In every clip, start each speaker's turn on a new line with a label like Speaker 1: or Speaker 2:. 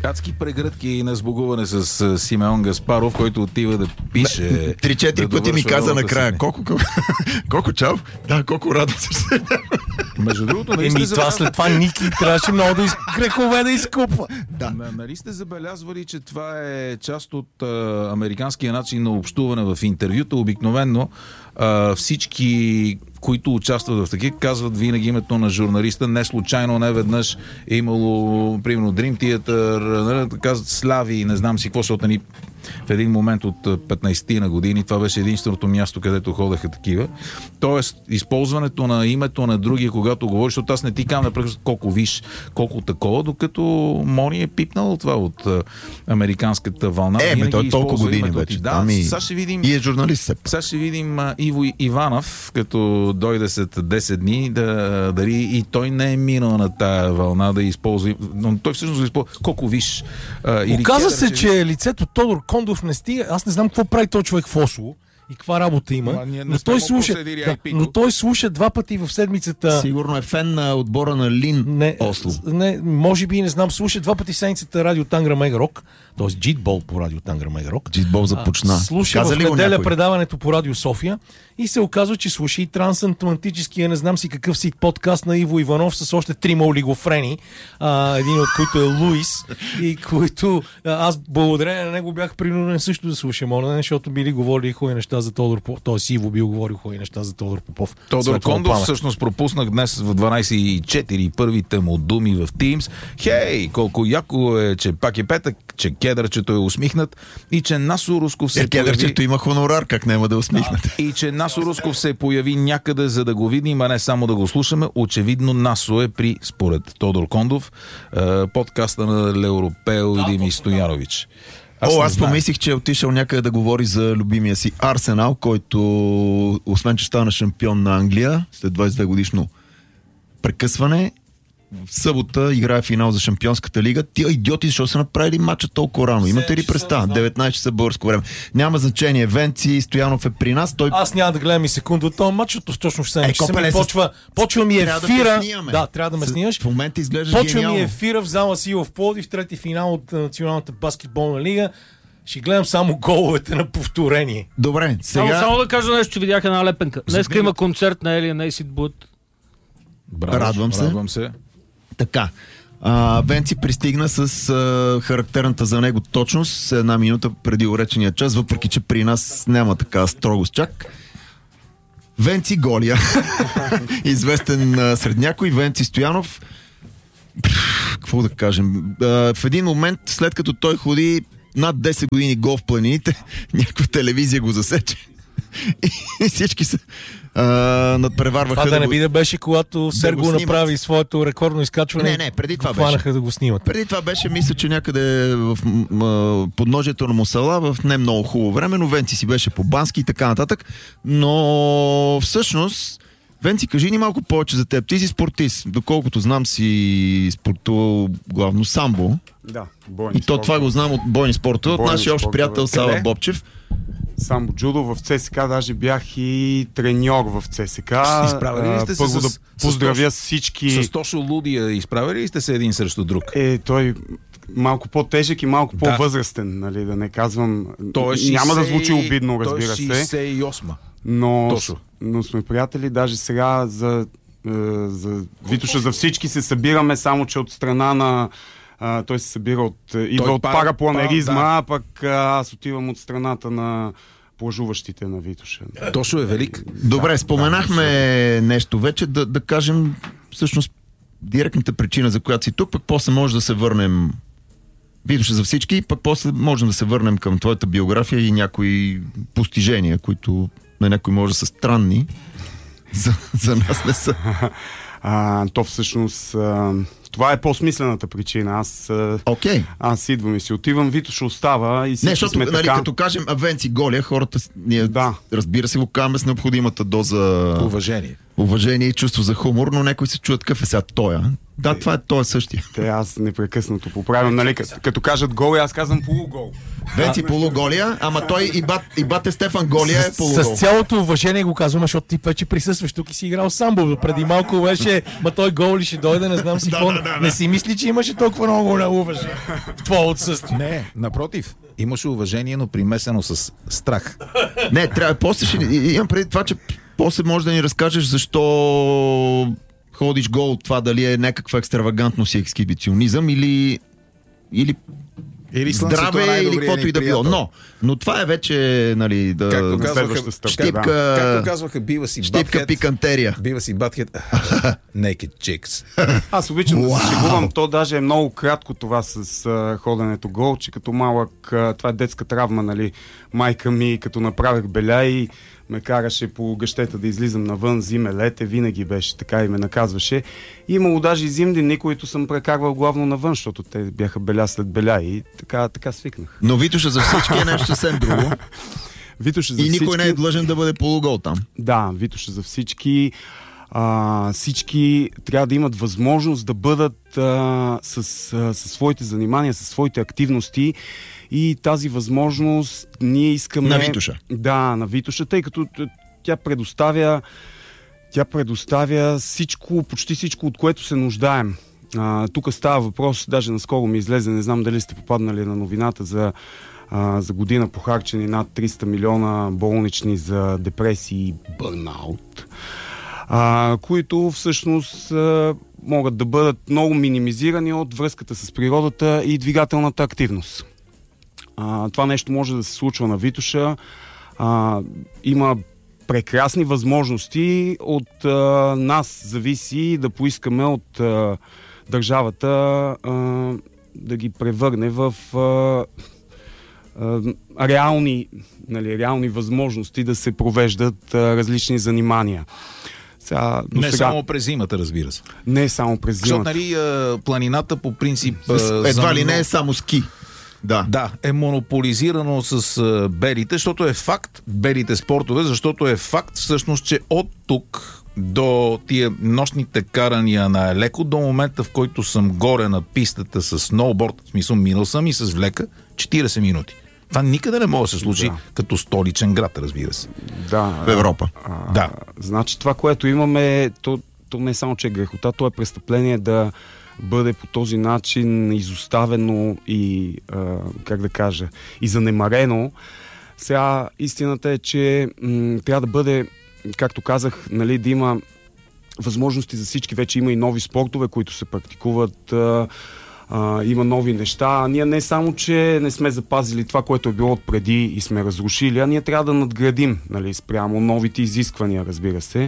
Speaker 1: адски прегръдки на сбогуване с Симеон Гаспаров, който отива да пише.
Speaker 2: 3-4 пъти ми каза накрая. Колко чао? Да, колко радвам се.
Speaker 1: Между другото,
Speaker 3: след това Ники трябваше много грехове да изкупва.
Speaker 1: Нали сте забелязвали, че това е част от американския начин на общуване в интервюта? Обикновено всички, които участват в такива, казват винаги името на журналиста. Не случайно, не веднъж е имало, примерно, Dream Theater, казват Слави, не знам си какво, защото ни в един момент от 15-ти на години това беше единственото място, където ходеха такива. Тоест, използването на името на другия, когато говориш, защото аз не ти казвам напред колко виж, колко такова, докато Мони е пипнал това от американската вълна.
Speaker 2: Той толкова години вече.
Speaker 1: Сега ще видим,
Speaker 2: и е журналист.
Speaker 1: Сега ще видим Иво Иванов, като дойде след 10 дни, дали и той не е минал на тая вълна да използва, но той всъщност го използва колко виж.
Speaker 3: Оказа се, че лицето Тодор Кондов не стига. Аз не знам какво прави този човек в Осло и каква работа има. Но той слуша 2 пъти в седмицата.
Speaker 2: Сигурно е фен на отбора на Лин Осло.
Speaker 3: Не, може би, не знам, слуша 2 пъти в седмицата радио Тангра Мегарок, т.е. Джитбол по радио Тангра Мегарок.
Speaker 2: Джитбол започна.
Speaker 3: Слуша в неделя предаването по радио София и се оказва, че слуша и трансатлантическия, не знам си какъв си подкаст на Иво Иванов с още 3 олигофрени, един от които е Луис, и които аз благодарение на него бях принуден също да слушам, защото били говорили хубави неща за Тодор Попов, т.е. Иво бил говорил хубави неща за Тодор Попов.
Speaker 1: Тодор Кондов всъщност пропуснах днес в 12:04 първите му думи в Teams. Хей, колко яко е, че пак е петък, че кедърчето е усмихнат и че Насо Русков се появи...
Speaker 2: Кедърчето има хонорар, как няма да усмихнат.
Speaker 1: И че Насо Русков се появи някъде, за да го видим, а не само да го слушаме. Очевидно Насо е при, според Тодор Кондов, подкаста на Леуропео и Дими Стоянович.
Speaker 2: Аз помислих, че е отишъл някъде да говори за любимия си Арсенал, който, освен че стана шампион на Англия, след 22 годишно прекъсване, в събота играе финал за Шампионската лига. Тия идиоти, защо са направили матча толкова рано? Имате ли представа? 19 часа българско време. Няма значение. Венци Стоянов е при нас.
Speaker 3: Аз няма да гледам и секунда от този матч, точно в 7 часа почва ми ефира. Трябва да ме снимаш.
Speaker 2: В момента изглежда
Speaker 3: почва ми ефира в зала Сила в Пловдив, трети финал от Националната баскетболна лига. Ще гледам само головете на повторение.
Speaker 2: Добре, сега...
Speaker 4: Само да кажа нещо, че видях една лепенка. Днеска има концерт на Елия Нейсид Бут.
Speaker 2: Радвам се. Така. Венци пристигна с характерната за него точност 1 минута преди уречения час, въпреки че при нас няма така строгост чак. Венци Голия. Известен сред някой. Венци Стоянов. Какво да кажем? В един момент, след като той ходи над 10 години гол в планините, някаква телевизия го засече. И всички са надпреварваха.
Speaker 3: Това да не би да беше, когато Серго направи своето рекордно изкачване.
Speaker 2: Не, преди това
Speaker 3: беше. Да го снимат.
Speaker 2: Преди това беше, мисля, че някъде в подножието на Мусала в не много хубаво време, но Венци си беше по Бански и така нататък. Но всъщност, Венци, кажи ни малко повече за теб. Ти си спортист. Доколкото знам, си спортувал главно самбо.
Speaker 5: Да, бойни
Speaker 2: и то това го знам от бойни спортове, от нашия общ приятел Сава Бобчев.
Speaker 5: Самбо джудо в ЦСКА, даже бях и треньор в ЦСКА.
Speaker 1: Изправили ли сте
Speaker 5: първо да поздравя всички...
Speaker 1: С Тошо Лудия изправили ли сте се един срещу друг?
Speaker 5: Той малко по-тежък и малко по-възрастен, нали, да не казвам... Няма да звучи обидно, разбира се.
Speaker 1: 68-ма.
Speaker 5: Но сме приятели, даже сега за Витоша, за всички се събираме, само че от страна на... той се събира идва от парапланеризма, а пък аз отивам от страната на плажуващите на Витоша.
Speaker 1: Тошо е велик.
Speaker 2: Добре, споменахме нещо вече, да кажем всъщност директната причина, за която си тук, пък после може да се върнем Витоша за всички, пък после можем да се върнем към твоята биография и някои постижения, които на някои може да са странни, за нас не са.
Speaker 5: То всъщност... това е по-смислената причина. Аз идвам и си отивам, Витоша остава и всички сме така.
Speaker 2: Като кажем Венци Голия, хората ние, разбира се, го казваме с необходимата доза
Speaker 1: уважение
Speaker 2: и чувство за хумор, но някой се чуят какъв е сега тоя. Да, това е той същия.
Speaker 5: Те аз непрекъснато поправям, нали, като кажат гол, аз казвам полугол.
Speaker 2: Венци полуголия, ама той и бате Стефан Голия е полугол.
Speaker 3: С цялото уважение го казвам, защото ти вече присъстваш тук и си играл самбо. Преди малко беше, той гол ли ще дойде, не знам си какво. Не си мисли, че имаше толкова много уважение в това отсъствие.
Speaker 1: Не, напротив. Имаше уважение, но примесено с страх.
Speaker 2: Не, трябва. После ще... Имам преди това, че после може да ни разкажеш защо ходиш гол от това, дали е някаква екстравагантност и ексхибиционизъм или здраве, или каквото и да било. Но това е вече, нали,
Speaker 1: както казваха, бива си
Speaker 2: щипка пикантерия.
Speaker 1: Бива си батхет. Naked chicks.
Speaker 5: Аз обичам да се шегувам. То даже е много кратко това с ходенето гол, че като малък, това е детска травма, нали. Майка ми, като направих беля и ме караше по гъщета да излизам навън, зиме, лете, винаги беше така и ме наказваше. Имало даже и зимни, които съм прекарвал главно навън, защото те бяха беля след беля и така свикнах.
Speaker 2: Но Витоша за всички е нещо съвсем друго.
Speaker 5: Витоша за
Speaker 2: и никой
Speaker 5: всички...
Speaker 2: не е длъжен да бъде полугол там.
Speaker 5: Да, Витоша за всички. Всички трябва да имат възможност да бъдат със своите занимания, със своите активности. И тази възможност ние искаме...
Speaker 2: На Витоша.
Speaker 5: Да, на Витоша, тъй като тя предоставя всичко, почти всичко, от което се нуждаем. Тук става въпрос, даже наскоро ми излезе, не знам дали сте попаднали на новината за година похарчени над 300 милиона болнични за депресии и бърнаут, които всъщност могат да бъдат много минимизирани от връзката с природата и двигателната активност. Това нещо може да се случва на Витоша. Има прекрасни възможности. От нас зависи да поискаме от държавата да ги превърне в реални възможности да се провеждат различни занимания.
Speaker 1: Само през зимата, разбира се.
Speaker 5: Не само през зимата.
Speaker 1: Защото планината по принцип...
Speaker 2: Едва ли не е само ски.
Speaker 1: Да, е монополизирано с белите, защото е факт, белите спортове, защото е факт всъщност, че от тук до тия нощните карания на леко, до момента, в който съм горе на пистата с сноуборд, в смисъл минал съм и с влека, 40 минути. Това никъде не може да се случи като столичен град, разбира се.
Speaker 5: Да,
Speaker 2: в Европа.
Speaker 1: Да.
Speaker 5: Значи това, което имаме, то не е само, че е грехота, то е престъпление да бъде по този начин изоставено и, и занемарено. Сега истината е, че трябва да бъде, както казах, нали, да има възможности за всички. Вече има и нови спортове, които се практикуват, има нови неща. Ние не само, че не сме запазили това, което е било отпреди и сме разрушили, а ние трябва да надградим, нали, спрямо новите изисквания, разбира се.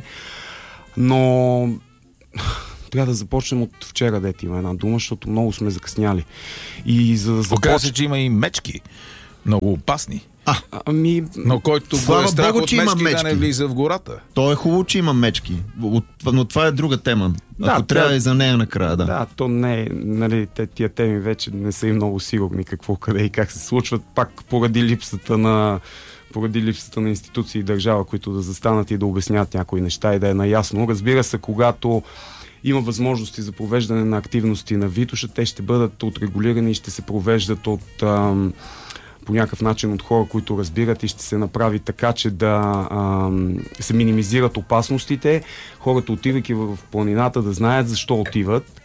Speaker 5: Но трябва да започнем от вчера, дете има една дума, защото много сме закъсняли. И за да
Speaker 1: Оказва се, че има и мечки. Много опасни. Но който го е страх от мечки, да не влиза в гората.
Speaker 2: То е хубаво, че има мечки. Но това е друга тема. Ако трябва и за нея накрая, да.
Speaker 5: Да, то не е, нали, тия теми вече не са и много сигурни какво, къде и как се случват, пак поради липсата на институции и държава, които да застанат и да обяснят някои неща и да е наясно. Разбира се, когато има възможности за провеждане на активности на Витоша, те ще бъдат отрегулирани и ще се провеждат по някакъв начин от хора, които разбират, и ще се направи така, че да се минимизират опасностите. Хората, отивайки в планината, да знаят защо отиват.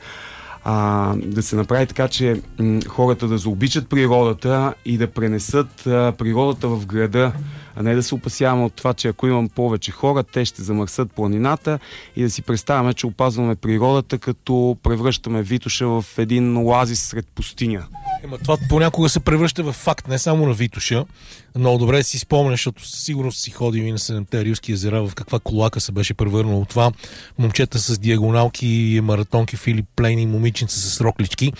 Speaker 5: Да се направи така, че хората да заобичат природата и да пренесат природата в града, а не да се опасяваме от това, че ако имам повече хора, те ще замърсят планината, и да си представяме, че опазваме природата, като превръщаме Витоша в един оазис сред пустиня.
Speaker 3: Това понякога се превръща в факт, не само на Витоша. Много добре си спомня, защото сигурно си ходил и на 7-те Рилски езера, в каква колака се беше превърнало това. Момчета с диагоналки, маратонки, Филип Плейн и момиченца с роклички.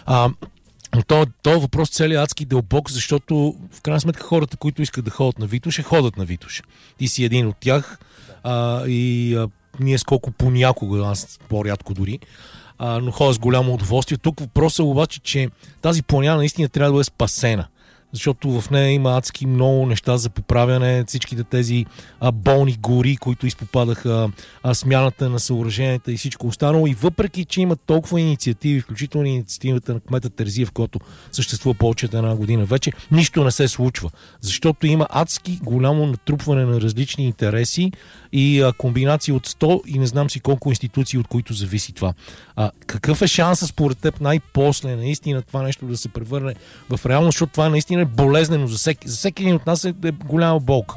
Speaker 3: Това въпрос целият адски дълбок, защото в крайна сметка хората, които искат да ходят на Витоша, ходят на Витоша. Ти си един от тях ние сколко понякога, аз по-рядко дори, но ходя с голямо удоволствие. Тук въпросът е обаче, че тази планина наистина трябва да бъде спасена. защото в нея има адски много неща за поправяне, всичките тези болни гори, които изпопадаха, смяната на съоръженията и всичко останало. И въпреки, че има толкова инициативи, включително инициативата на кмета Терзиев, която съществува повече от една година вече, нищо не се случва. Защото има адски голямо натрупване на различни интереси и комбинации от 100 и не знам си колко институции, от които зависи това. Какъв е шансът според теб най-после наистина това нещо да се превърне в реално, защото това наистина е болезнено за всеки един от нас е голяма болка.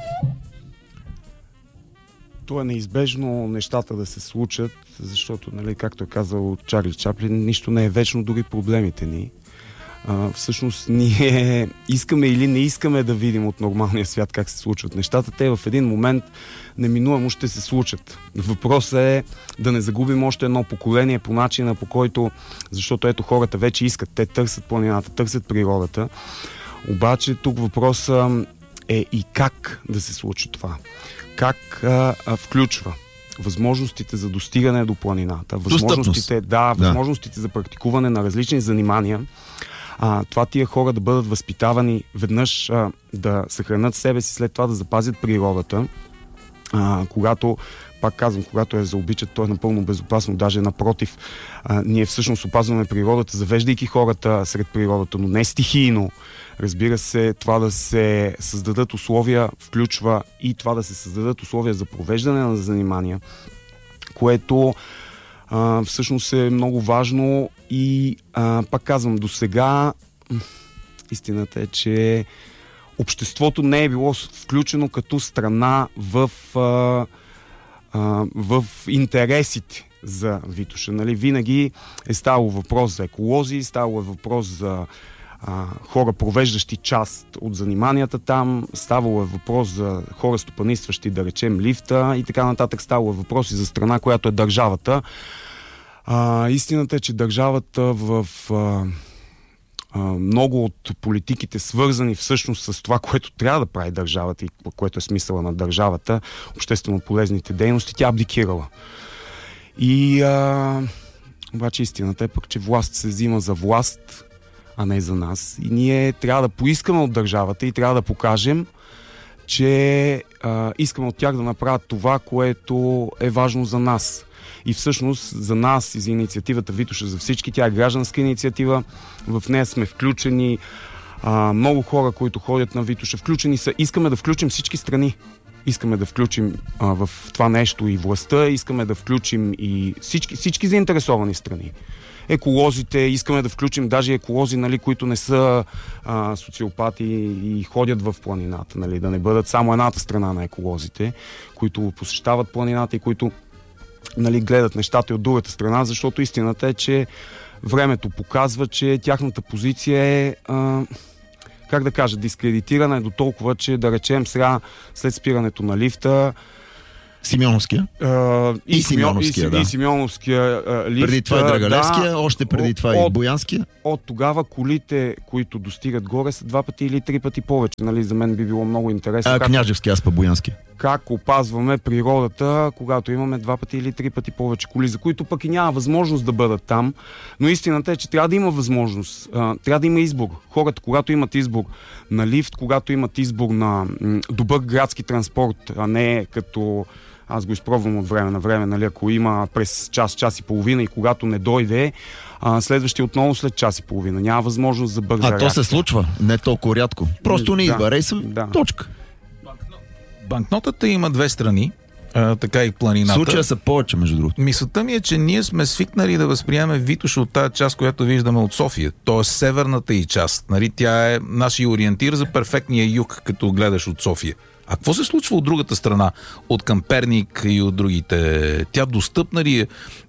Speaker 5: То е неизбежно нещата да се случат, защото, нали, както е казал Чарли Чаплин, нищо не е вечно, дори проблемите ни. Всъщност ние искаме или не искаме да видим от нормалния свят как се случват нещата. Те в един момент неминуемо ще се случат. Въпросът е да не загубим още едно поколение по начина, по който, защото ето хората вече искат, те търсят планината, търсят природата. Обаче тук въпросът е и как да се случи това. Как включва възможностите за достигане до планината, възможностите за практикуване на различни занимания. Това тия хора да бъдат възпитавани веднъж да съхранят себе си, след това да запазят природата. Когато, пак казвам, когато я заобичат, то е напълно безопасно, даже напротив, ние всъщност опазваме природата, завеждайки хората сред природата, но не стихийно. Разбира се, това да се създадат условия включва и това да се създадат условия за провеждане на занимания, което всъщност е много важно и пак казвам, досега истината е, че обществото не е било включено като страна в интересите за Витоша. Нали? Винаги е ставало въпрос за еколози, ставало е въпрос за хора, провеждащи част от заниманията там, ставало е въпрос за хора, стопанисващи, да речем, лифта и така нататък. Ставало е въпрос и за страна, която е държавата. Истината е, че държавата в много от политиките, свързани всъщност с това, което трябва да прави държавата и което е смисъла на държавата, обществено полезните дейности, тя абдикирала. И обаче истината е пък, че власт се взима за власт, а не за нас. И ние трябва да поискаме от държавата и трябва да покажем, че искаме от тях да направят това, което е важно за нас. И всъщност за нас и за инициативата Витоша за всички, тя е гражданска инициатива. В нея сме включени много хора, които ходят на Витоша. Включени са. Искаме да включим всички страни. Искаме да включим в това нещо и властта, искаме да включим и всички заинтересовани страни. Еколозите, искаме да включим даже еколози, нали, които не са социопати и ходят в планината. Нали, да не бъдат само едната страна на еколозите, които посещават планината и които, нали, гледат нещата и от другата страна, защото истината е, че времето показва, че тяхната позиция е, как да кажа, дискредитирана е до толкова, че да речем сега, след спирането на лифта,
Speaker 2: Симеоновския. И
Speaker 5: Симеоновския лифт.
Speaker 2: Преди това е Драгалевския, още преди това и Боянския.
Speaker 5: От тогава колите, които достигат горе, са 2 пъти или 3 пъти повече. Нали, за мен би било много интересно.
Speaker 2: Княжевски, аз па Боянски.
Speaker 5: Как опазваме природата, когато имаме 2 пъти или 3 пъти повече коли, за които пък и няма възможност да бъдат там. Но истината е, че трябва да има възможност. Трябва да има избор. Хората, когато имат избор на лифт, когато имат избор на добър градски транспорт, а не като аз го изпробвам от време на време, нали, ако има през час и половина и когато не дойде, следващия отново след час и половина. Няма възможност за бърза реакция.
Speaker 2: То се случва, не толкова рядко. Просто не идва рейса, точка.
Speaker 1: Банкнотата има 2 страни, така и планината.
Speaker 2: Случая са повече, между другото.
Speaker 1: Мисълта ми е, че ние сме свикнали да възприемем Витоша от тази част, която виждаме от София. Тоест северната и част. Нали, тя е нашия ориентир за перфектния юг, като гледаш от София. А какво се случва от другата страна, от към Перник и от другите? Тя достъпна ли е?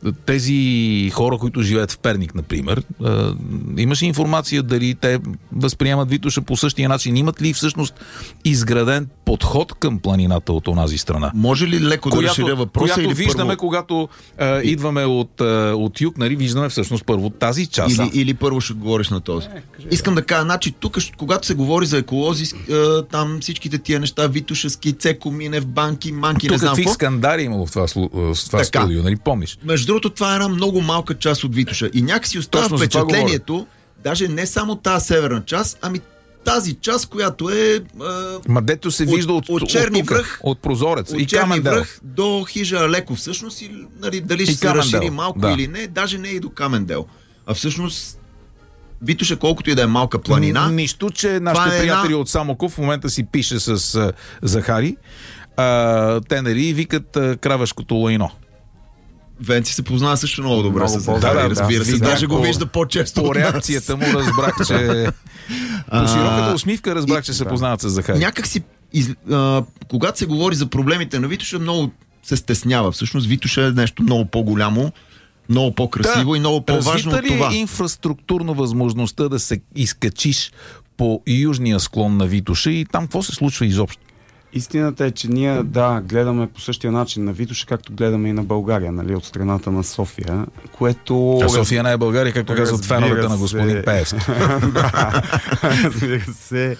Speaker 1: Тези хора, които живеят в Перник, например, имаш информация дали те възприемат Витоша по същия начин? Имат ли всъщност изграден подход към планината от онази страна?
Speaker 2: Може ли леко да разширя въпроса?
Speaker 1: Която виждаме, когато идваме от юг, нали, виждаме всъщност първо тази част.
Speaker 2: Или първо ще отговориш на този. Искам да кажа, значи тук, когато се говори за еколози, там всичките тия неща, Витошевски, Цеко Минев, банки, манки,
Speaker 1: тук
Speaker 2: не знам
Speaker 1: какви
Speaker 2: какво.
Speaker 1: скандали има в това студио, нали помниш?
Speaker 2: Между другото, това е една много малка част от Витоша. И някакси остава впечатлението, даже не само тази северна част, ами тази част, която е
Speaker 1: Ма дето се вижда от
Speaker 2: Черни връх,
Speaker 1: от прозорец.
Speaker 2: от
Speaker 1: И
Speaker 2: Черни
Speaker 1: Камендел.
Speaker 2: връх до хижа Алеко всъщност, и, нали, дали ще се
Speaker 1: Камендел.
Speaker 2: разшири малко или не, даже не и до Камендел. А всъщност Витоша, колкото и да е малка планина...
Speaker 1: Нищо, че нашите приятели от Самоков в момента си пише с Захари. Те, нали, викат кравешкото лайно.
Speaker 2: Венци се познава също много добре с
Speaker 5: по-добре,
Speaker 2: Захари,
Speaker 5: да,
Speaker 2: разбира се.
Speaker 1: да.
Speaker 2: Даже го вижда по-често
Speaker 1: По
Speaker 2: от нас.
Speaker 1: реакцията му разбрах, че... По широката усмивка разбрах, че се познават с Захари.
Speaker 2: Някак си, когато се говори за проблемите на Витоша, много се стеснява. Всъщност Витоша е нещо много по-голямо, много по-красиво и много по-важно от
Speaker 1: развита
Speaker 2: това.
Speaker 1: ли инфраструктурно възможността да се изкачиш по южния склон на Витоша и там какво се случва изобщо?
Speaker 5: Истината е, че ние, гледаме по същия начин на Витоша, както гледаме и на България, нали, от страната на София, което...
Speaker 1: А София не е България, както казват феновете на господин Пеевски.
Speaker 5: Да, разбира се.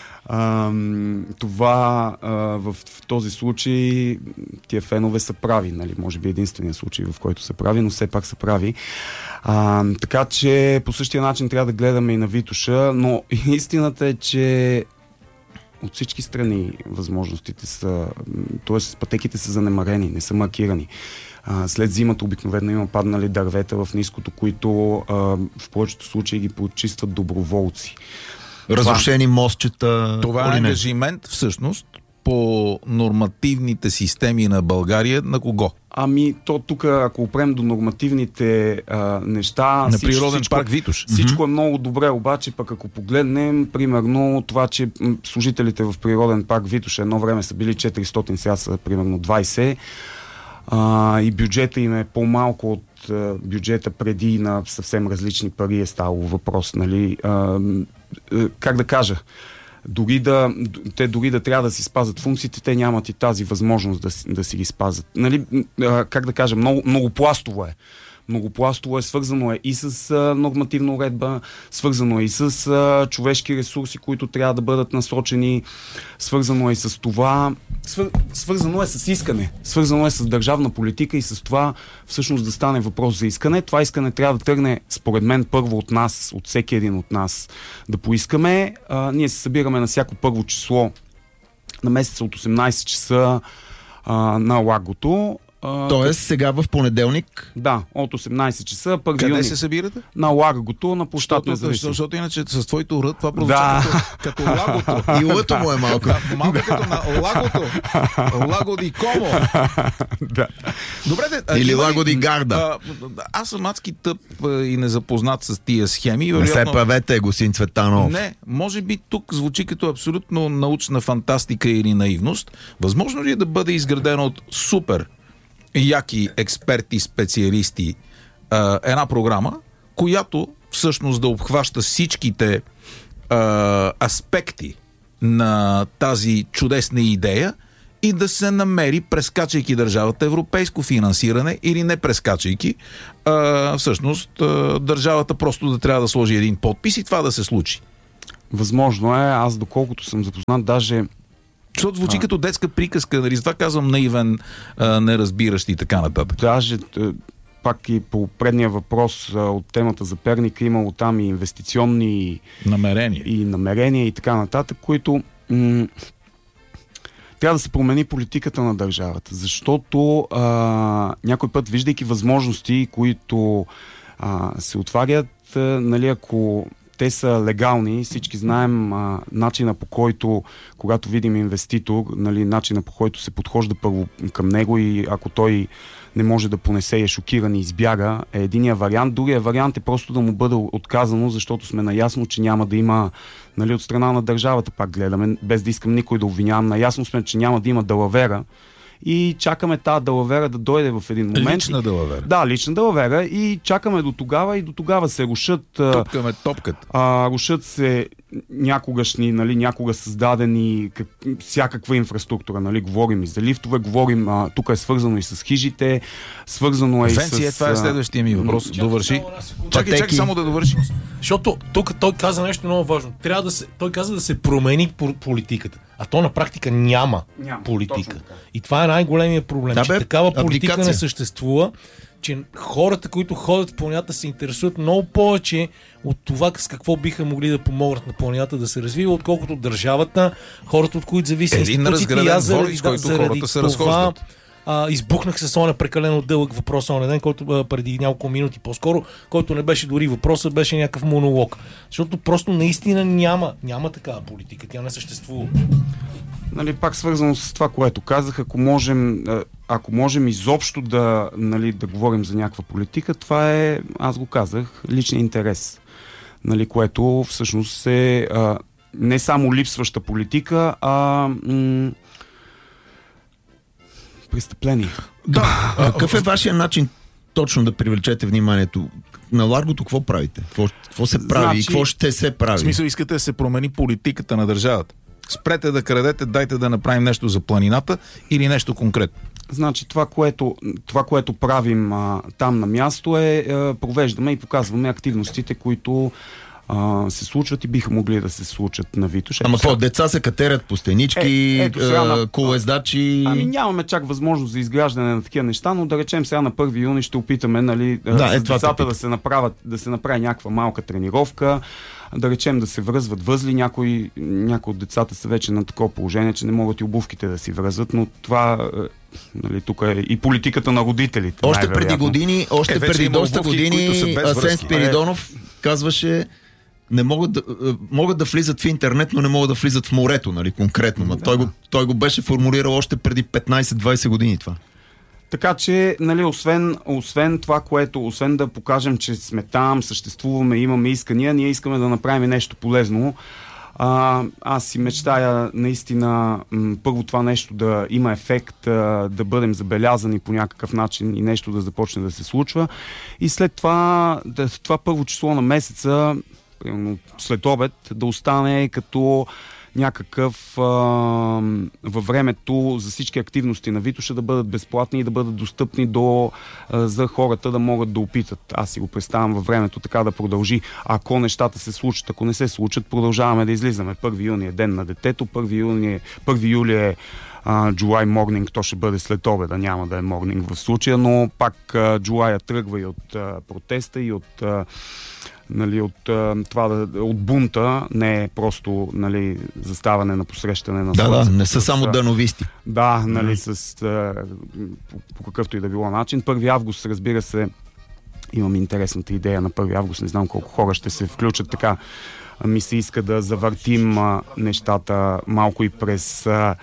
Speaker 5: Това в този случай тия фенове са прави, нали? Може би единствения случай, в който са прави, но все пак са прави. Така че по същия начин трябва да гледаме и на Витоша, но истината е, че от всички страни възможностите са, т.е. пътеките са занемарени, не са маркирани. След зимата обикновено има паднали дървета в ниското, които в повечето случаи ги почистват доброволци.
Speaker 2: Разрушени мостчета.
Speaker 1: Това е ангажимент всъщност по нормативните системи на България на кого?
Speaker 5: То тук, ако опрем до нормативните неща...
Speaker 1: На природен парк Витош.
Speaker 5: Всичко е много добре, обаче пък ако погледнем, примерно това, че служителите в природен парк Витош едно време са били 400, сега са примерно 20, и бюджета им е по-малко от бюджета преди, на съвсем различни пари е ставало въпрос, нали? Как да кажа? Дори да трябва да си спазят функциите, те нямат и тази възможност да си ги спазят. Нали, как да кажа, много пластово е. Многопластово е, свързано е и с нормативна уредба, свързано е и с човешки ресурси, които трябва да бъдат насочени, свързано е и с това, свързано е с искане, свързано е с държавна политика и с това всъщност да стане въпрос за искане. Това искане трябва да тръгне, според мен, първо от нас, от всеки един от нас да поискаме. Ние се събираме на всяко първо число на месеца от 18 часа на Лагото.
Speaker 2: Тоест сега в понеделник?
Speaker 5: Да, от 18 часа.
Speaker 1: Къде се събирате?
Speaker 5: На Лагото, на площад Независим.
Speaker 1: Защото иначе с твоите уръд това прозвуча като Лагото.
Speaker 2: И лъто му е малко.
Speaker 1: Малко като на Лагото. Лаго ди Комо.
Speaker 5: Да.
Speaker 1: Добре,
Speaker 2: или Лаго ди Гарда.
Speaker 1: Аз съм адски тъп и незапознат с тия схеми.
Speaker 2: Не се павете, Госин Цветанов.
Speaker 1: Не, може би тук звучи като абсолютно научна фантастика или наивност. Възможно ли е да бъде изградено от супер яки експерти, специалисти една програма, която всъщност да обхваща всичките аспекти на тази чудесна идея и да се намери, прескачайки държавата, европейско финансиране или не прескачайки, всъщност държавата просто да трябва да сложи един подпис и това да се случи.
Speaker 5: Възможно е, аз доколкото съм запознат, даже...
Speaker 1: Защото звучи като детска приказка, нали? Затова казвам наивен, неразбиращ и така нататък.
Speaker 5: Даже пак и по предния въпрос от темата за Перника имало там и инвестиционни намерения и така нататък, които трябва да се промени политиката на държавата, защото някой път, виждайки възможности, които се отварят, нали, ако те са легални, всички знаем начина по който, когато видим инвеститор, нали, начина по който се подхожда първо към него и ако той не може да понесе и е шокиран и избяга, е единия вариант. Другия вариант е просто да му бъде отказано, защото сме наясно, че няма да има, нали, от страна на държавата, пак гледаме, без да искам никой да обвинявам, наясно сме, че няма да има далавера. И чакаме тази далавера да дойде в един момент.
Speaker 1: Лична далавера.
Speaker 5: Да, лична далавера и чакаме до тогава и до тогава се рушат...
Speaker 1: Тупкаме топката.
Speaker 5: Рушат се някогашни, нали, някога създадени всякаква инфраструктура, нали, говорим и за лифтове, говорим, тук е свързано и с хижите, свързано е и с...
Speaker 1: Това е следващия ми въпрос. Довърши. Чакай само да довърши.
Speaker 3: Защото тук той каза нещо много важно. Той каза да се промени политиката. А то на практика няма политика. И това е най-големият проблем, че такава политика не съществува. че хората, които ходят в планината, се интересуват много повече от това с какво биха могли да помогнат на планината да се развива, отколкото държавата, хората, от които зависи институциите.
Speaker 1: Разграден двор, с който хората се разхождат.
Speaker 3: Избухнах се с оня прекалено дълъг въпрос оня ден, който преди няколко минути по-скоро, който не беше дори въпросът, беше някакъв монолог. Защото просто наистина няма такава политика, тя не съществува.
Speaker 5: Нали, пак свързано с това, което казах, ако можем изобщо да говорим за някаква политика, това е, аз го казах, личен интерес. Нали, което всъщност е не само липсваща политика, а престъпление.
Speaker 2: Да. Какъв е вашия начин точно да привлечете вниманието? На Ларгото какво правите? Какво се прави и какво ще се прави?
Speaker 1: В смисъл, искате да се промени политиката на държавата? Спрете да крадете, дайте да направим нещо за планината или нещо конкретно.
Speaker 5: Значи това, което правим там на място провеждаме и показваме активностите, които се случват и биха могли да се случат на Витош.
Speaker 2: Ама какво, деца се катерят по стенички, колездачи?
Speaker 5: Ами нямаме чак възможност за изграждане на такива неща, но да речем сега на 1 юни ще опитаме с децата да се направи някаква малка тренировка, да речем да се връзват възли. Някои от децата са вече на такова положение, че не могат и обувките да си връзват, но това тук е и политиката на родителите.
Speaker 2: Още преди години, преди доста години Асен Спиридонов казваше: не могат да влизат в интернет, но не могат да влизат в морето, нали, конкретно. Да. Той го беше формулирал още преди 15-20 години това.
Speaker 5: Така че, нали, освен това, освен да покажем, че сме там, съществуваме, имаме искания, ние искаме да направим нещо полезно. Аз си мечтая наистина първо това нещо да има ефект, да бъдем забелязани по някакъв начин и нещо да започне да се случва. И след това, това първо число на месеца, след обед, да остане като някакъв във времето за всички активности на Витоша да бъдат безплатни и да бъдат достъпни за хората да могат да опитат. Аз си го представям във времето така да продължи. Ако нещата се случат, ако не се случат, продължаваме да излизаме. 1 юни е ден на детето, 1 юли е July Morning, то ще бъде след обеда, няма да е Morning в случая, но пак July тръгва и от протеста и от от бунта, не е просто заставане на посрещане на слънцето.
Speaker 2: Да, не са само дановисти.
Speaker 5: Да, по какъвто и да било начин. 1 август, разбира се, имам интересната идея на 1 август, не знам колко хора ще се включат, така ми се иска да завъртим нещата малко и през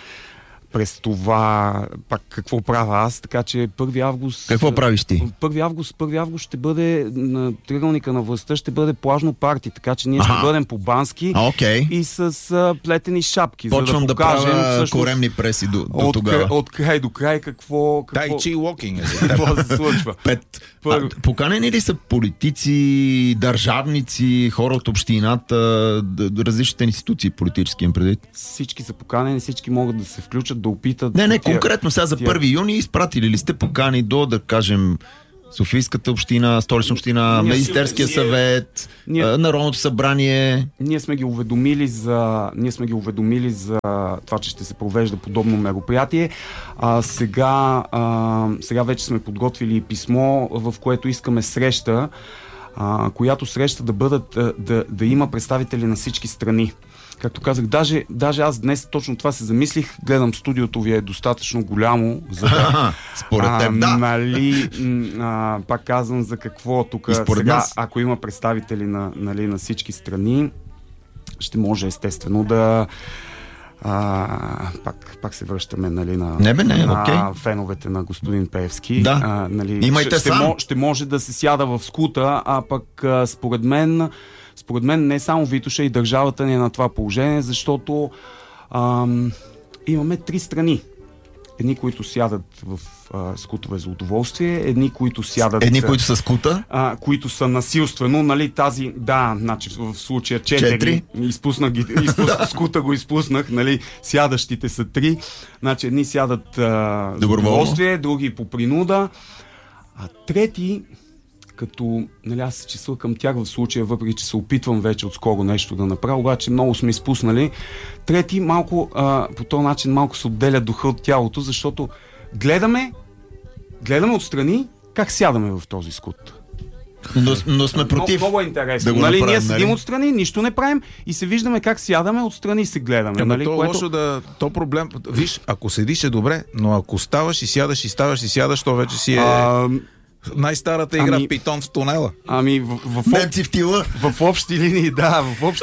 Speaker 5: това, пак какво правя аз, така че 1 август...
Speaker 2: Какво правиш ти?
Speaker 5: 1 август ще бъде на триъгълника на властта, ще бъде плажно парти, така че ние ще бъдем по бански и с плетени шапки.
Speaker 2: Почвам
Speaker 5: за да покажем,
Speaker 2: да правя коремни преси до тогава.
Speaker 5: От край до край какво
Speaker 1: Tai-chi walking.
Speaker 5: Какво се случва.
Speaker 2: Поканени ли са политици, държавници, хора от общината, различните институции политически им предвид?
Speaker 5: Всички са поканени, всички могат да се включат, да опитат.
Speaker 2: Не, конкретно сега за 1 юни изпратили ли сте покани до, да кажем, Софийската община, Столична община, Министерския съвет, Народното събрание?
Speaker 5: Ние сме ги уведомили за това, че ще се провежда подобно мероприятие. Сега вече сме подготвили писмо, в което искаме среща, която среща да има представители на всички страни. Както казах, даже аз днес точно това се замислих. Гледам, студиото ви е достатъчно голямо, за да...
Speaker 2: Според теб,
Speaker 5: да. Пак казвам за какво тук сега, ако има представители на всички страни, ще може естествено да... Пак се връщаме на феновете на господин Пеевски.
Speaker 2: Да. Имайте
Speaker 5: ще може да се сяда в скута, а пък според мен не само Витоша, и държавата ни е на това положение, защото имаме 3 страни. Едни, които сядат в скутове за удоволствие, едни, които сядат...
Speaker 2: Едни, които са скута?
Speaker 5: Които са насилствено, значи в случая 4. Изпуснах скута го изпуснах, сядащите са 3. Значи едни сядат за удоволствие, други по принуда, а трети, като аз се числа към тях в случая, въпреки че се опитвам вече отскоро нещо да направя, обаче много сме изпуснали. Трети малко, по този начин малко се отделя духа от тялото, защото гледаме отстрани как сядаме в този скут.
Speaker 2: Но сме против.
Speaker 5: Много е интересно.
Speaker 2: Да
Speaker 5: нали,
Speaker 2: направим,
Speaker 5: ние седим отстрани, нищо не правим и се виждаме как сядаме, отстрани и се гледаме. Нали,
Speaker 1: то е лошо то проблем. Виж, ако седиш е добре, но ако ставаш и сядаш и ставаш и сядаш, то вече си е най-старата игра питон в тунела.
Speaker 5: Ами
Speaker 2: Немци в тила.
Speaker 5: В общи линии, да,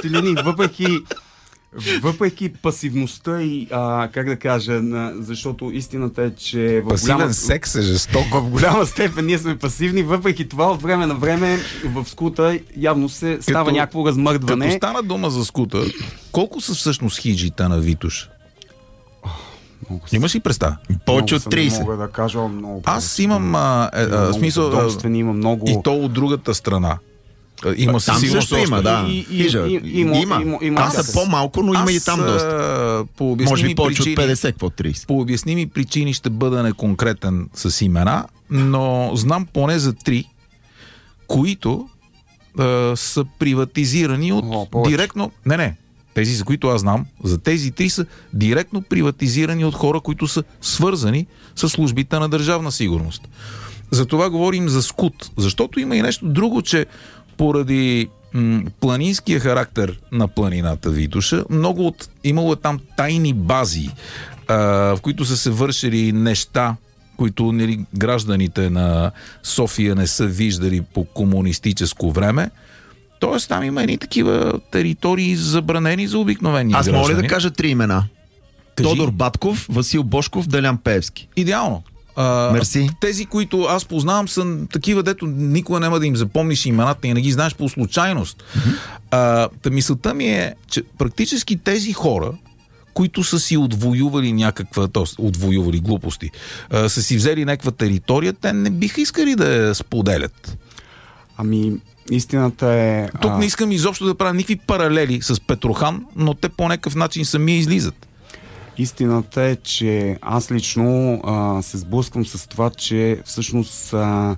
Speaker 5: въпреки пасивността и, как да кажа, защото истината е, че
Speaker 1: пасивен секс е жесток.
Speaker 5: В голяма степен ние сме пасивни, въпреки това от време на време в скута явно се става някакво размърдване.
Speaker 1: Като стана дума за скута, колко са всъщност хиджите на Витош? Имаш ли представа?
Speaker 2: Повече от 30.
Speaker 5: Мога да кажа много.
Speaker 1: Аз имам смисъл.
Speaker 5: Има много.
Speaker 1: И то от другата страна. Има
Speaker 2: там също има, да. Има. Там са по-малко, но има и там доста. Може би повече от 50, какво 30.
Speaker 1: По обясними причини ще бъда неконкретен с имена, но знам поне за 3, които са приватизирани от директно... Не. Тези, за които аз знам, за тези 3 са директно приватизирани от хора, които са свързани с службите на държавна сигурност. За това говорим за скут. Защото има и нещо друго, че поради планинския характер на планината Витоша, имало там тайни бази, в които са се вършили неща, които гражданите на София не са виждали по комунистическо време. Тоест там има едни такива територии забранени за обикновени граждани.
Speaker 2: Аз мога ли да кажа 3 имена? Кажи. Тодор Батков, Васил Бошков, Делян Пеевски.
Speaker 1: Идеално.
Speaker 2: Мерси.
Speaker 1: Тези, които аз познавам, са такива, дето никога няма да им запомниш имената и не ги знаеш по случайност. Мисълта ми е, че практически тези хора, които са си отвоювали отвоювали глупости, са си взели някаква територия, те не биха искали да я споделят.
Speaker 5: Ами, истината е...
Speaker 1: Тук не искам изобщо да правя никакви паралели с Петрохан, но те по някакъв начин сами излизат.
Speaker 5: Истината е, че аз лично се сблъсквам с това, че всъщност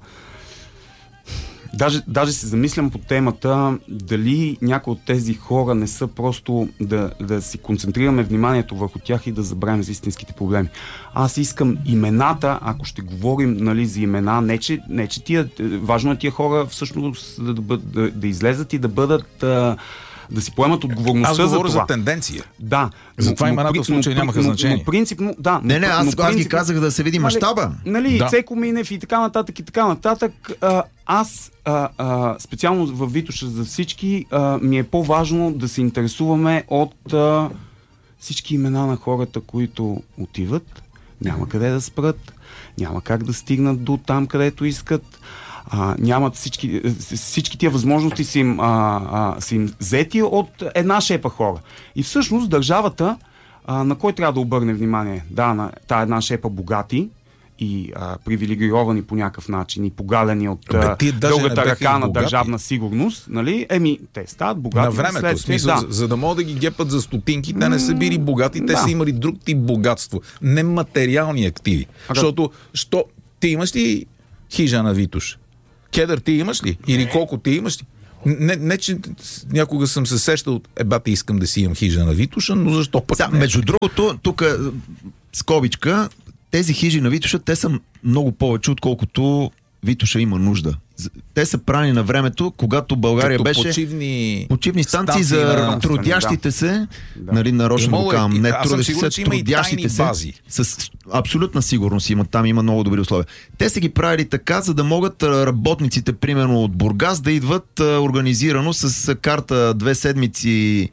Speaker 5: даже се замислям по темата дали някои от тези хора не са просто да си концентрираме вниманието върху тях и да забравим за истинските проблеми. Аз искам имената, ако ще говорим, нали, за имена, не че важно е тия хора всъщност да излезат и да бъдат... да си поемат отговорността за това.
Speaker 1: Аз говоря за тенденция.
Speaker 5: Да.
Speaker 1: Затова имената в случая нямаха значение.
Speaker 5: Но принципно, да.
Speaker 2: Аз ги казах да се види мащаба.
Speaker 5: Нали, Цеко Минев и така нататък. Аз специално във Витоша за всички ми е по-важно да се интересуваме от всички имена на хората, които отиват, няма къде да спрат, няма как да стигнат до там, където искат. Нямат всички тия възможности са им взети от една шепа хора. И всъщност държавата, на кой трябва да обърне внимание? Да, на тая една шепа богати и привилегировани по някакъв начин и погалени от дългата ръка на държавна сигурност, нали? Те стават богати.
Speaker 1: На времето, смисъл, за да могат да ги гепат за стотинки, те не са били богати, те са имали друг тип богатство. Нематериални активи. Защото, ти имаш ли хижа на Витош? Кедър ти имаш ли? Или колко ти имаш ли? Не, че някога съм се сещал, бате, искам да си имам хижа на Витоша, но защо пък не?
Speaker 2: Между другото, тук скобичка, тези хижи на Витоша, те са много повече, отколкото Витоша има нужда. Те са правени на времето, когато България беше почивни станции за трудящите се, нали, нарочно го казвам, не трудещите се, трудящите се. С абсолютна сигурност там има много добри условия. Те са ги правили така, за да могат работниците, примерно от Бургас, да идват организирано с карта 2 седмици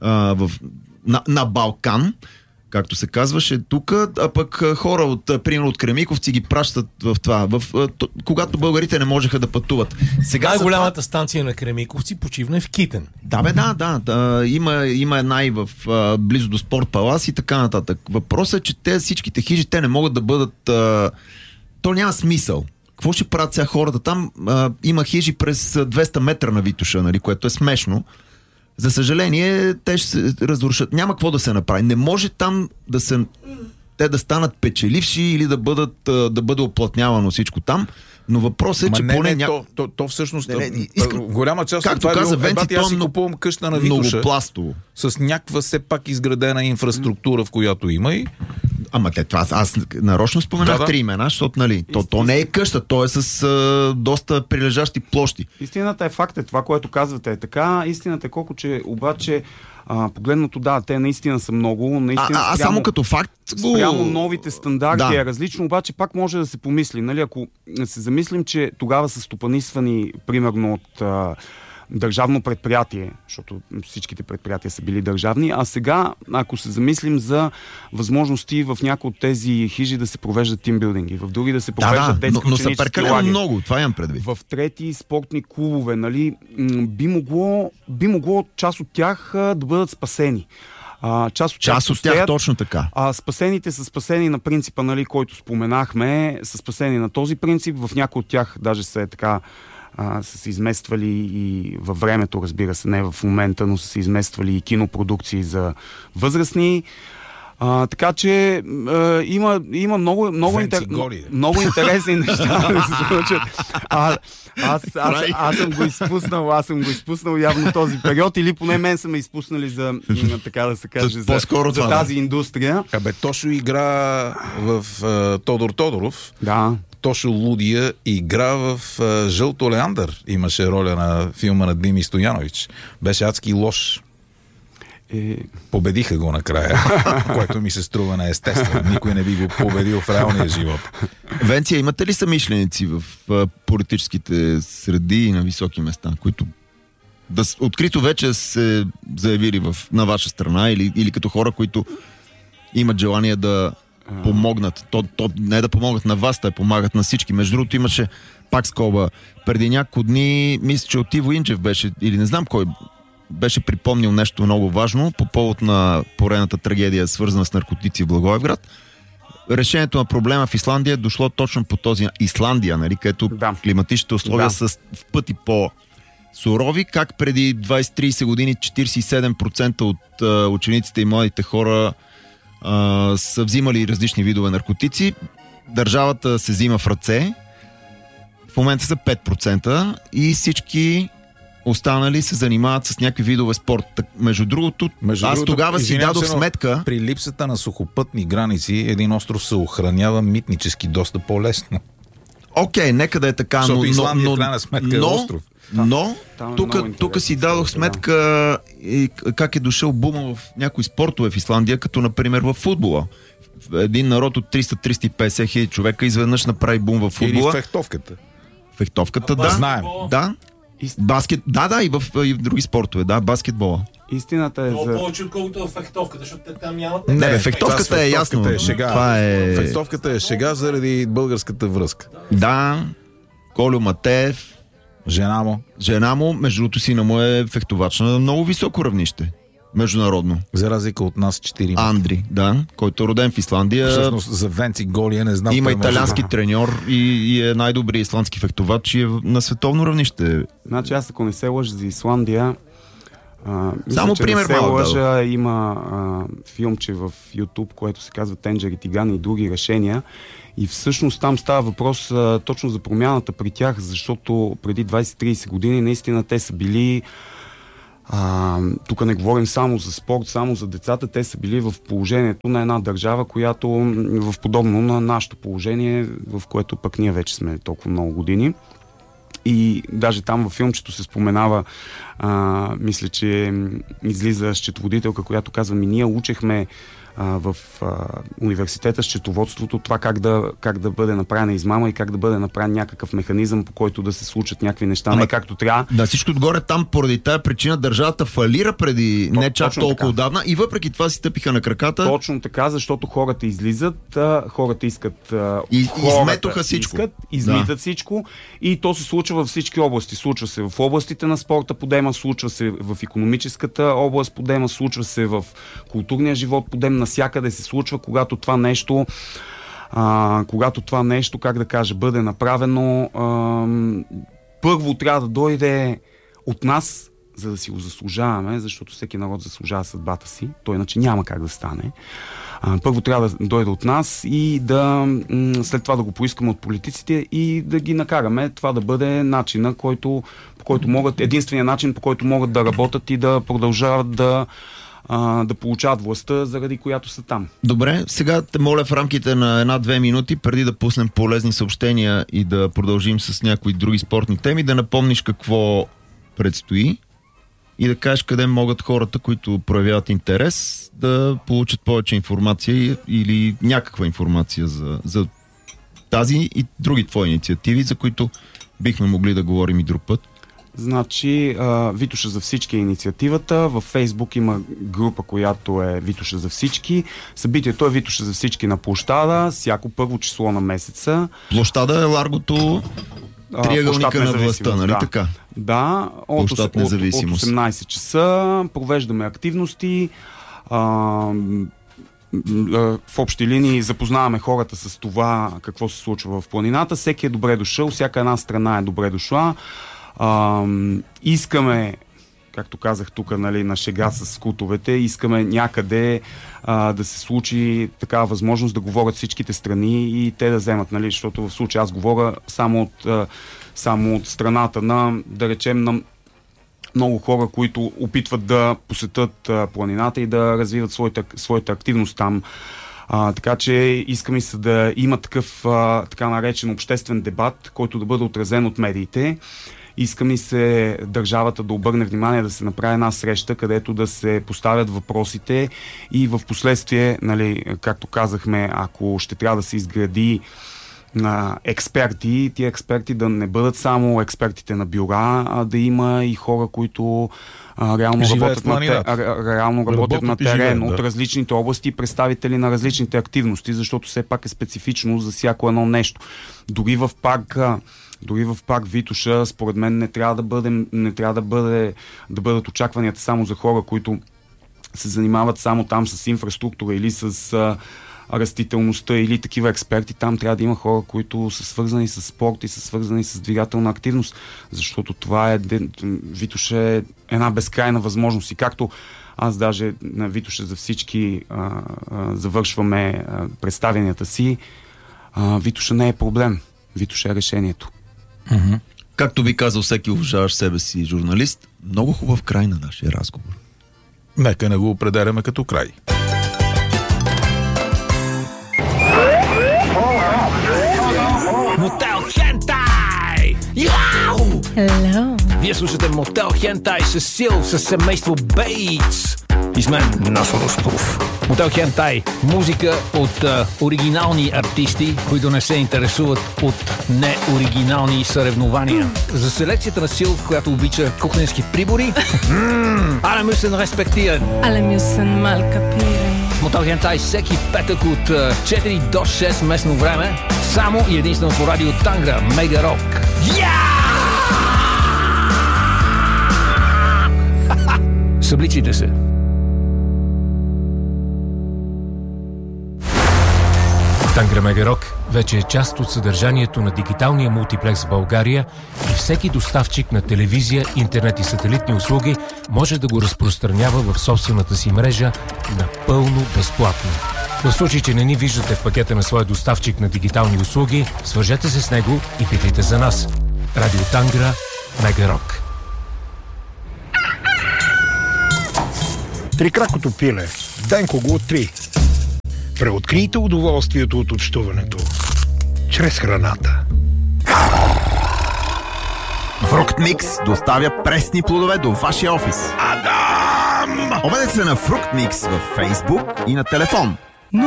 Speaker 2: на Балкан, както се казваше тук, а пък хора примерно от Кремиковци ги пращат в това, когато българите не можеха да пътуват.
Speaker 3: Сега голямата станция на Кремиковци почивна в Китен.
Speaker 2: Да. Има една и в близо до Спорт Палас и така нататък. Въпросът е, че всичките хижи, те не могат да бъдат... То няма смисъл. Какво ще правят сега хората? Там има хижи през 200 метра на Витоша, нали, което е смешно. За съжаление, те ще се разрушат. Няма какво да се направи. Не може там те да станат печеливши или да бъде оплътнявано всичко там. Но въпросът е, че поне...
Speaker 1: То всъщност... голяма част от
Speaker 2: това каза Венци,
Speaker 1: аз си купувам къща на Витоша
Speaker 2: многопластово.
Speaker 1: С някаква все пак изградена инфраструктура, в която има и
Speaker 2: Ама аз нарочно споменах 3 имена, защото нали, то не е къща, то е с доста прилежащи площи.
Speaker 5: Истината е факт, това, което казвате е така. Истината е колко, че обаче погледнато, да, те наистина са много. Наистина
Speaker 2: само като факт
Speaker 5: спрямо новите стандарти е различно, обаче пак може да се помисли. Нали, ако се замислим, че тогава са стопанисвани примерно от държавно предприятие, защото всичките предприятия са били държавни, а сега, ако се замислим за възможности в някои от тези хижи да се провеждат тимбилдинги, в други да се провеждат детски
Speaker 2: но са
Speaker 5: ученически
Speaker 2: прекалено
Speaker 5: лагери.
Speaker 2: много, това имам предвид.
Speaker 5: В трети спортни клубове, нали, би могло част от тях да бъдат спасени.
Speaker 2: Част от тях точно така.
Speaker 5: Спасените са спасени на принципа, нали, който споменахме, са спасени на този принцип. В някои от тях даже са са се измествали и във времето, разбира се, не в момента, но са се измествали и кинопродукции за възрастни. Така че има много интересни неща да се случат. Аз съм го изпуснал явно този период, или поне мен са ме изпуснали за, така да се каже, за тази индустрия.
Speaker 1: Тошо игра в Тодор Тодоров.
Speaker 5: Да.
Speaker 1: Тошо Лудия игра в Жълто Леандър. Имаше роля на филма на Дими Стоянович. Беше адски лош. Победиха го накрая, което ми се струва неестествено. Никой не би го победил в реалния живот.
Speaker 2: Венция, имате ли съмишленици в политическите среди и на високи места, които открито вече се заявили на ваша страна или като хора, които имат желание да помогнат? То не да помогнат на вас, те помагат на всички. Между другото имаше пак скоба. Преди няколко дни, мисля, че от Иво Инчев беше, или не знам кой, беше припомнил нещо много важно по повод на поредната трагедия, свързана с наркотици в Благоевград. Решението на проблема в Исландия е дошло точно по този... Исландия, нали, където климатичните условия са в пъти по-сурови, как преди 20-30 години 47% от учениците и младите хора са взимали различни видове наркотици. Държавата се взима в ръце. В момента са 5% и всички останали се занимават с някакви видове спорт. Между другото, аз тогава си дадох сметка.
Speaker 1: При липсата на сухопътни граници, един остров се охранява митнически доста по-лесно.
Speaker 2: Окей, нека да е така,
Speaker 1: защото Исландия в крайна сметка е остров.
Speaker 2: Но тук си дадох сметка как е дошъл бума в някои спортове в Исландия, като например в футбола. Един народ от 300-350 хиляди човека изведнъж направи бум в футбола.
Speaker 1: Или в фехтовката.
Speaker 2: Фехтовката, да.
Speaker 1: Знаем.
Speaker 2: Да. Баскет, и в други спортове, баскетбола.
Speaker 5: Истината е за...
Speaker 3: повече отколкото в фехтовката, защото те там нямат...
Speaker 2: Не, фехтовката е ясно.
Speaker 1: Фехтовката е шега заради българската връзка.
Speaker 2: Да, Колю Матеев. Жена му, между другото сина му е фехтовач на много високо равнище. Международно.
Speaker 1: За разлика от нас 4.
Speaker 2: Андри, който е роден в Исландия.
Speaker 1: Всъщност за Венци Голия не знам.
Speaker 2: Има италиански треньор и е най-добрият исландски фехтовач и е на световно равнище.
Speaker 5: Значи аз ако не се лъжа за Исландия,
Speaker 2: само пример
Speaker 5: лъжа, има филмче в YouTube, което се казва Тенджери, Тигани и други решения. И всъщност там става въпрос точно за промяната при тях, защото преди 20-30 години наистина те са били... тук не говорим само за спорт, само за децата, те са били в положението на една държава, която в подобно на нашето положение, в което пък ние вече сме толкова много години. И даже там във филмчето се споменава, мисля, че излиза счетоводителка, която казва, ние учехме в университета счетоводството, това как да бъде направена измама и как да бъде направен някакъв механизъм, по който да се случат някакви неща, не както трябва.
Speaker 2: Да, всичко отгоре там поради тая причина държавата фалира преди не чак толкова отдавна и въпреки това си стъпиха на краката.
Speaker 5: Точно така, защото хората излизат, хората искат...
Speaker 2: изметоха всичко.
Speaker 5: Измитат всичко и то се случва във всички области. Случва се в областите на спорта подема, случва се в икономическата област подема, случва се в културния живот подема, навсякъде се случва, когато това нещо, как да кажа, бъде направено, първо трябва да дойде от нас, за да си го заслужаваме, защото всеки народ заслужава съдбата си, то иначе няма как да стане. Първо трябва да дойде от нас и след това да го поискаме от политиците и да ги накараме това да бъде начина, единствения начин, по който могат да работят и да продължават да да получават властта, заради която са там.
Speaker 2: Добре, сега те моля в рамките на 1-2 минути, преди да пуснем полезни съобщения и да продължим с някои други спортни теми, да напомниш какво предстои и да кажеш къде могат хората, които проявяват интерес, да получат повече информация или някаква информация за тази и други твои инициативи, за които бихме могли да говорим и друг път.
Speaker 5: Значи, Витоша за всички е инициативата. Във Фейсбук има група, която е Витоша за всички. Събитието е Витоша за всички на площада, всяко първо число на месеца.
Speaker 2: Площада е Ларгото, триъгълника на властта, нали така?
Speaker 5: Да, от 18 часа провеждаме активности. В общи линии запознаваме хората с това какво се случва в планината. Всеки е добре дошъл, всяка една страна е добре дошла. Искаме, както казах тук, нали, на шега с скутовете, искаме някъде да се случи такава възможност да говорят всичките страни и те да вземат, нали, защото в случая аз говоря само от страната на, да речем, на много хора, които опитват да посетят планината и да развиват своята активност там. Така че искаме се да има такъв така наречен обществен дебат, който да бъде отразен от медиите. Иска ми се държавата да обърне внимание, да се направи една среща, където да се поставят въпросите и в последствие, нали, както казахме, ако ще трябва да се изгради на експерти, тия експерти да не бъдат само експертите на бюра, а да има и хора, които реално работят на терен от различните области, представители на различните активности, защото все пак е специфично за всяко едно нещо. Дори в парк Витоша, според мен, не трябва да бъдат очакванията само за хора, които се занимават само там с инфраструктура или с растителността или такива експерти. Там трябва да има хора, които са свързани с спорт и са свързани с двигателна активност, защото това е Витоша е една безкрайна възможност. И както аз даже на Витоша за всички завършваме представянията си, Витоша не е проблем. Витоша е решението.
Speaker 2: Mm-hmm. Както би казал всеки уважаващ себе си журналист, много хубав край на нашия разговор.
Speaker 1: Нека не го определяме като край.
Speaker 6: Мотел Хентай! Яу!
Speaker 7: Hello.
Speaker 6: Вие слушате Мотел Хентай с Сил, с семейство Бейтс. И с мен, Насо Русков. Мотел Хентай. Музика от оригинални артисти, които не се интересуват от неоригинални съревнования. За селекцията на Сил, която обича кухненски прибори. Але müssen respektieren.
Speaker 7: Alle müssen mal kapieren.
Speaker 6: Мотел Хентай всеки петък от 4 до 6 местно време. Само и единствено по радио Тангра, Мега Рок. Събличите се.
Speaker 8: Тангра Мега Рок вече е част от съдържанието на дигиталния мултиплекс в България и всеки доставчик на телевизия, интернет и сателитни услуги може да го разпространява в собствената си мрежа напълно безплатно. В случай, че не ни виждате в пакета на своя доставчик на дигитални услуги, свържете се с него и питайте за нас. Радио Тангра Мега Рок.
Speaker 9: Трикракото пиле. Денко го откри. Преоткрийте удоволствието от общуването чрез храната.
Speaker 2: Фрукт Микс доставя пресни плодове до вашия офис.
Speaker 9: Адам!
Speaker 2: Обадете се на Фрукт Микс във Фейсбук и на телефон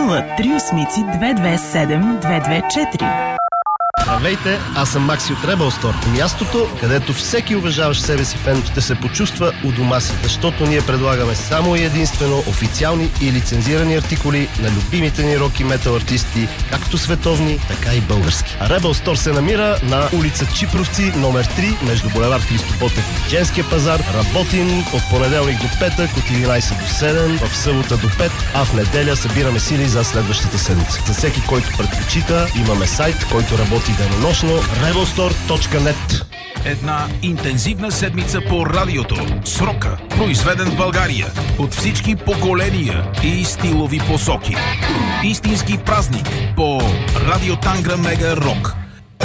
Speaker 10: 038-227-224.
Speaker 11: Здравейте, аз съм Макси от Rebel Store. Мястото, където всеки уважаващ себе си фен ще се почувства у дома си, защото ние предлагаме само и единствено официални и лицензирани артикули на любимите ни рок и метал артисти, както световни, така и български. Rebel Store се намира на улица Чипровци, номер 3, между булевард Христо Ботев и Женския пазар. Работим от понеделник до петък, от 11 до 7, в събота до 5, а в неделя събираме сили за следващата седмица. За всеки, който предпочита, имаме сайт, който работи денонощно, rebelstore.net.
Speaker 12: Една интензивна седмица по радиото. С рока, произведен в България. От всички поколения и стилови посоки. Истински празник по Радио Тангра Мега Рок.